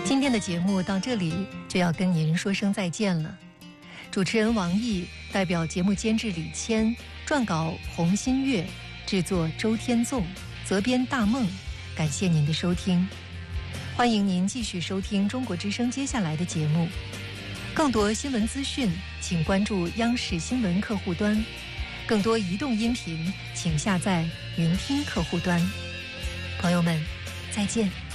今天的节目到这里就要跟您说声再见了。主持人王毅代表节目监制李谦，撰稿洪新月，制作周天纵，责编大梦。感谢您的收听，欢迎您继续收听中国之声接下来的节目。更多新闻资讯，请关注央视新闻客户端。更多移动音频，请下载云听客户端。朋友们，再见。